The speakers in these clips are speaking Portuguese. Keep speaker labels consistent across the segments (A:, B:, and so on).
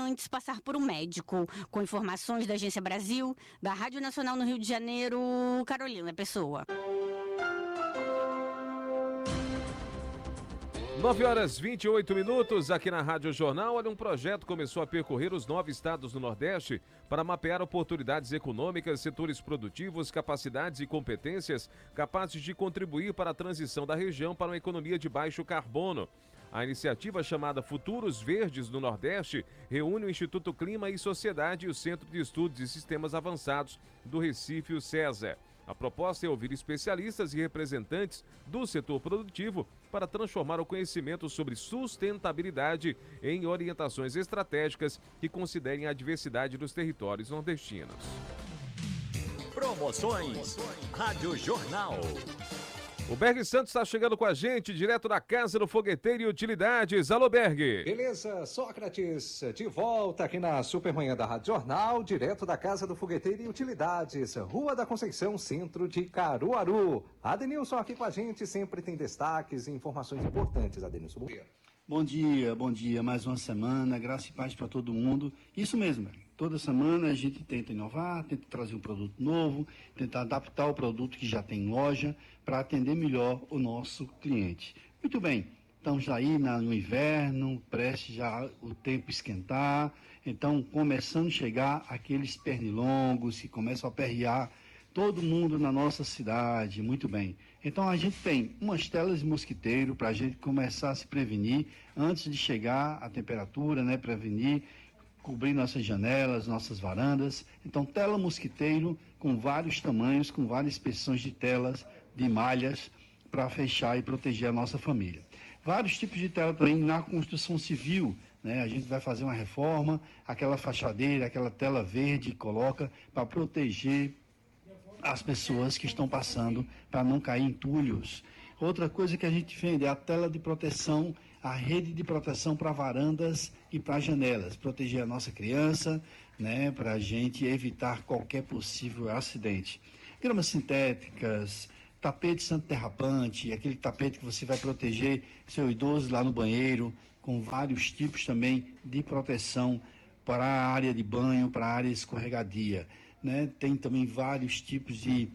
A: antes passar por um médico. Com informações da Agência Brasil, da Rádio Nacional no Rio de Janeiro, Carolina Pessoa.
B: 9h28 aqui na Rádio Jornal. Olha, um projeto começou a percorrer os 9 estados do Nordeste para mapear oportunidades econômicas, setores produtivos, capacidades e competências capazes de contribuir para a transição da região para uma economia de baixo carbono. A iniciativa, chamada Futuros Verdes do Nordeste, reúne o Instituto Clima e Sociedade e o Centro de Estudos e Sistemas Avançados do Recife, o CESA. A proposta é ouvir especialistas e representantes do setor produtivo para transformar o conhecimento sobre sustentabilidade em orientações estratégicas que considerem a diversidade dos territórios nordestinos.
C: Promoções Rádio Jornal.
B: O Berg Santos está chegando com a gente, direto da Casa do Fogueteiro e Utilidades. Alô, Berg!
D: Beleza, Sócrates, de volta aqui na Supermanhã da Rádio Jornal, direto da Casa do Fogueteiro e Utilidades, Rua da Conceição, centro de Caruaru. Adenilson aqui com a gente, sempre tem destaques e informações importantes, Adenilson.
E: Bom dia, mais uma semana, graça e paz para todo mundo. Isso mesmo, toda semana a gente tenta inovar, tenta trazer um produto novo, tentar adaptar o produto que já tem em loja para atender melhor o nosso cliente. Muito bem, estamos aí no inverno, prestes já o tempo esquentar, então começando a chegar aqueles pernilongos que começam a aperrear todo mundo na nossa cidade. Muito bem. Então a gente tem umas telas de mosquiteiro para a gente começar a se prevenir antes de chegar a temperatura, né? Prevenir, cobrir nossas janelas, nossas varandas. Então tela mosquiteiro com vários tamanhos, com várias espessões de telas, de malhas, para fechar e proteger a nossa família. Vários tipos de tela também na construção civil, né? A gente vai fazer uma reforma, aquela fachadeira, aquela tela verde, coloca para proteger as pessoas que estão passando, para não cair em entulhos. Outra coisa que a gente vende é a tela de proteção, a rede de proteção para varandas e para janelas, proteger a nossa criança, né, para a gente evitar qualquer possível acidente. Gramas sintéticas, tapete antiderrapante, aquele tapete que você vai proteger seu idoso lá no banheiro, com vários tipos também de proteção para a área de banho, para a área escorregadia. Né? Tem também vários tipos de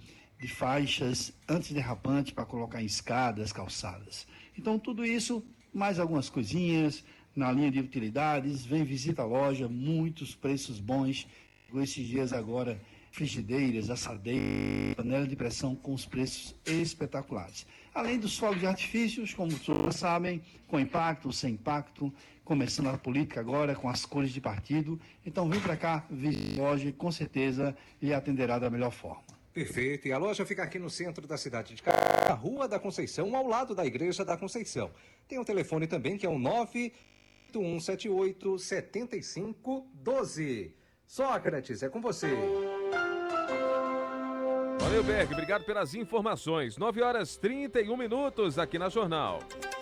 E: faixas antiderrapantes para colocar em escadas, calçadas. Então, tudo isso, mais algumas coisinhas na linha de utilidades. Vem, visita a loja, muitos preços bons. Esses dias agora, frigideiras, assadeiras, panela de pressão com os preços espetaculares. Além dos fogos de artifícios, como todos sabem, com impacto, sem impacto, começando a política agora com as cores de partido. Então vem para cá, visite a loja, com certeza lhe atenderá da melhor forma.
D: Perfeito, e a loja fica aqui no centro da cidade de Caruaru, na Rua da Conceição, ao lado da Igreja da Conceição. Tem um telefone também que é o 98178-7512. Sócrates, é com você.
B: Valeu, Berg, obrigado pelas informações. 9h31 aqui na Jornal.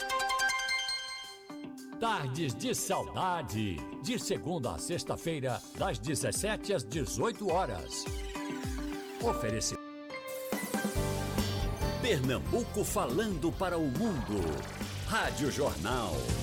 C: Tardes de Saudade, de segunda a sexta-feira, das 17 às 18 horas. Oferecimento. Pernambuco falando para o mundo. Rádio Jornal.